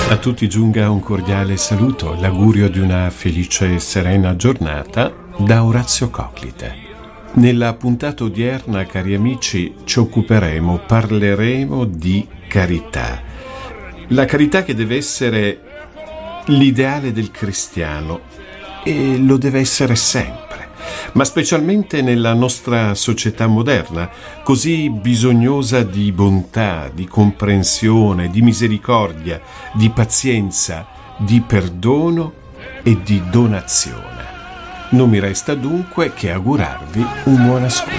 A tutti giunga un cordiale saluto, l'augurio di una felice e serena giornata da Orazio Coclite. Nella puntata odierna, cari amici, parleremo di carità. La carità che deve essere l'ideale del cristiano e lo deve essere sempre, ma specialmente nella nostra società moderna, così bisognosa di bontà, di comprensione, di misericordia, di pazienza, di perdono e di donazione. Non mi resta dunque che augurarvi un buon ascolto.